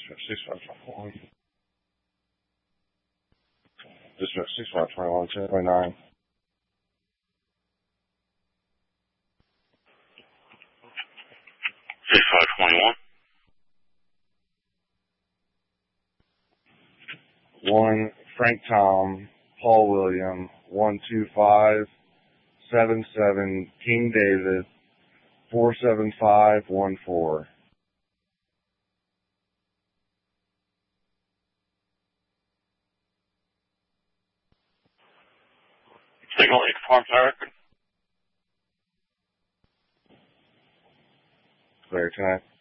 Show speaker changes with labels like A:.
A: 6521. Dispatch 6521, 10.9.
B: 6521.
A: 1 Frank Tom, Paul William, 12577 King David, 47514.
B: Signal 8 Farm Record.
A: Clear tonight.